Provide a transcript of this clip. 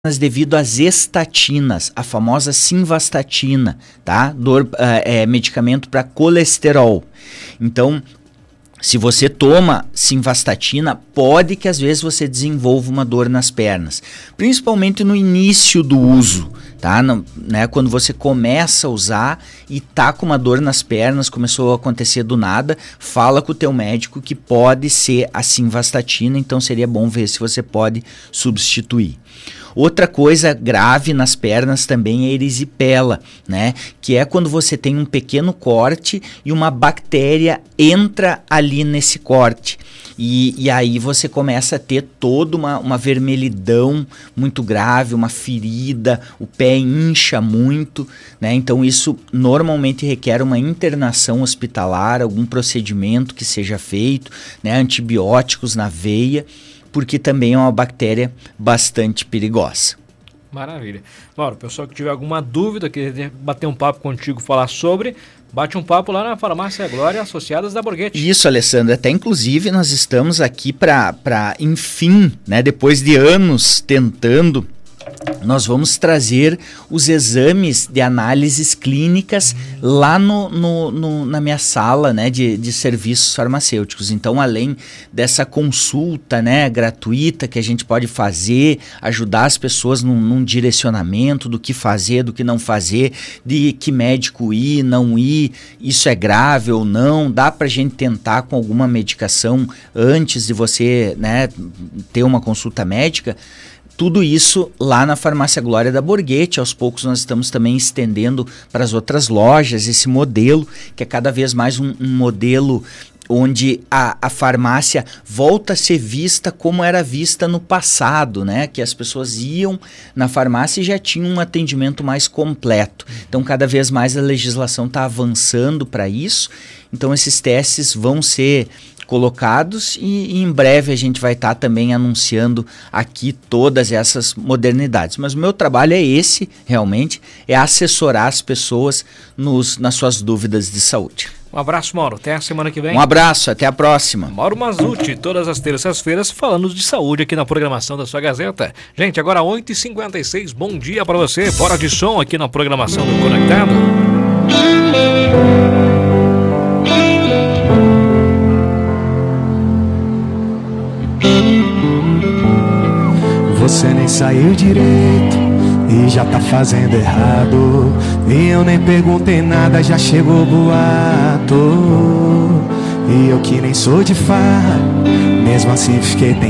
devido às estatinas, a famosa simvastatina, tá? Medicamento para colesterol. Então, se você toma simvastatina, pode que às vezes você desenvolva uma dor nas pernas, principalmente no início do uso, tá? Quando você começa a usar e tá com uma dor nas pernas, começou a acontecer do nada, fala com o teu médico que pode ser a simvastatina, então seria bom ver se você pode substituir. Outra coisa grave nas pernas também é a erisipela, né? Que é quando você tem um pequeno corte e uma bactéria entra ali nesse corte. E aí você começa a ter toda uma vermelhidão muito grave, uma ferida, o pé incha muito, né? Então isso normalmente requer uma internação hospitalar, algum procedimento que seja feito, né? Antibióticos na veia, porque também é uma bactéria bastante perigosa. Maravilha. Mauro, pessoal que tiver alguma dúvida, querer bater um papo contigo, falar sobre, bate um papo lá na Farmácia Glória, Associadas da Borghetti. Isso, Alessandro. Até inclusive nós estamos aqui para enfim, né, depois de anos tentando, nós vamos trazer os exames de análises clínicas lá na minha sala, né, de serviços farmacêuticos. Então, além dessa consulta, né, gratuita que a gente pode fazer, ajudar as pessoas num direcionamento do que fazer, do que não fazer, de que médico ir, não ir, isso é grave ou não, dá pra gente tentar com alguma medicação antes de você, né, ter uma consulta médica. Tudo isso lá na Farmácia Glória da Borghetti. Aos poucos nós estamos também estendendo para as outras lojas esse modelo, que é cada vez mais um modelo onde a farmácia volta a ser vista como era vista no passado, né? Que as pessoas iam na farmácia e já tinham um atendimento mais completo. Então, cada vez mais a legislação está avançando para isso. Então, esses testes vão ser colocados e em breve a gente vai estar também anunciando aqui todas essas modernidades. Mas o meu trabalho é esse, realmente, é assessorar as pessoas nas suas dúvidas de saúde. Um abraço, Mauro. Até a semana que vem. Um abraço, até a próxima. Mauro Mazzucchi, todas as terças-feiras, falando de saúde aqui na programação da sua Gazeta. Gente, agora 8h56, bom dia para você. Bora de som aqui na programação do Conectado. Você nem saiu direito e já tá fazendo errado. E eu nem perguntei nada, já chegou boato. E eu que nem sou de farra, mesmo assim fiquei